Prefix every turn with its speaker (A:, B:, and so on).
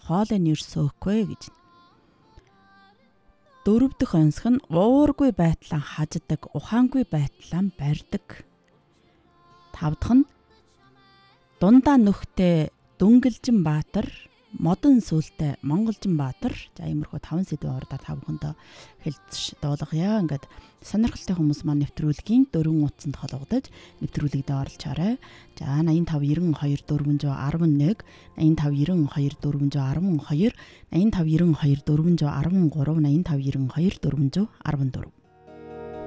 A: хоолой нэр сөөхгүй гэж. 4 дахь онцгой нь уургүй байтлаа хаждаг, ухаангүй байтлаа барьдаг. 5 дахь нь дундаа нөхтэй Дүнгэлжин Баатар, модон сүлтэй Монголжин Баатар. За иймэрхүү 5 сэдвийн урдаар та бүхэндээ хэлж дуулгая. Ингээд сонирхолтой хүмүүс маань нэвтрүүлгийн 4 утсанд холбогдож нэвтрүүлэгдээ оролцоорой. За 85 92 411, 85 92 412, 85 92 413, 85 92 414.